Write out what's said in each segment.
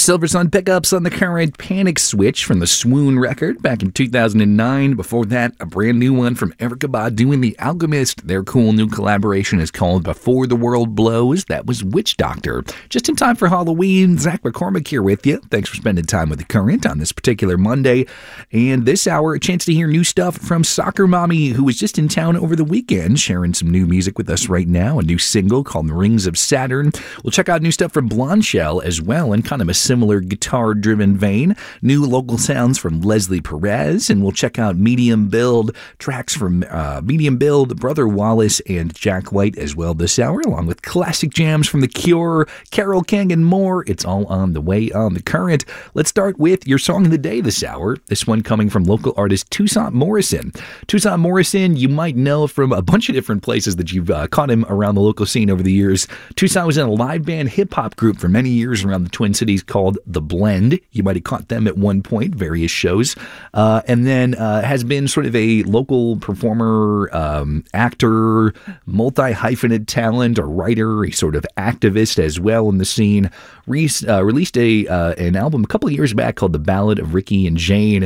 Silver Sun Pickups on the Current, Panic Switch from the Swoon record back in 2009. Before that, a brand new one from Erykah Badu and The Alchemist. Their cool new collaboration is called Before the World Blows. That was Witch Doctor. Just in time for Halloween, Zach McCormick here with you. Thanks for spending time with the Current on this particular Monday. And this hour, a chance to hear new stuff from Soccer Mommy, who was just in town over the weekend, sharing some new music with us right now. A new single called Rings of Saturn. We'll check out new stuff from Blondshell as well, in kind of a similar guitar-driven vein. New local sounds from Leslie Perez, and we'll check out Medium Build, tracks from Medium Build, Brother Wallace, and Jack White as well this hour, along with classic jams from The Cure, Carole King, and more. It's all on the way on the Current. Let's start with your song of the day this hour. This one coming from local artist Toussaint Morrison. Toussaint Morrison, you might know from a bunch of different places that you've caught him around the local scene over the years. Toussaint was in a live band hip-hop group for many years around the Twin Cities called The Blend. You might have caught them at one point, various shows. And then has been sort of a local performer, actor, multi-hyphenate talent, a writer, a sort of activist as well in the scene. Released an album a couple of years back called The Ballad of Ricky and Jane,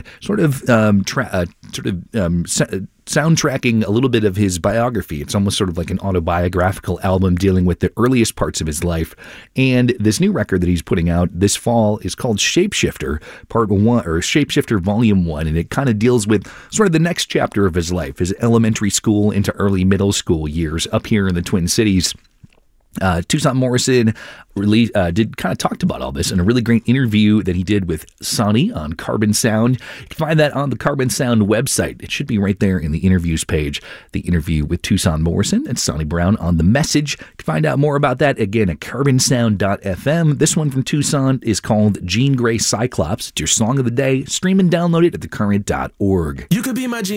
soundtracking a little bit of his biography. It's almost sort of like an autobiographical album dealing with the earliest parts of his life. And this new record that he's putting out this fall is called Shapeshifter Part 1, or Shapeshifter Volume 1, and it kind of deals with sort of the next chapter of his life, his elementary school into early middle school years up here in the Twin Cities. Toussaint Morrison talked about all this in a really great interview that he did with Sonny on Carbon Sound. You can find that on the Carbon Sound website. It should be right there in the interviews page. The interview with Toussaint Morrison and Sonny Brown on The Message. You can find out more about that again at carbonsound.fm. This one from Toussaint is called Jean Grey Cyclops. It's your song of the day. Stream and download it at thecurrent.org. You could be my Jean